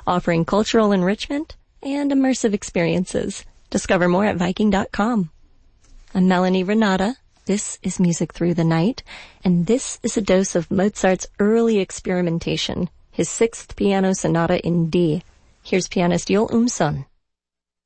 offering cultural enrichment and immersive experiences. Discover more at Viking.com. I'm Melanie Renata. This is Music Through the Night, and this is a dose of Mozart's early experimentation, his 6th piano sonata in D. Here's pianist Joel Umsson.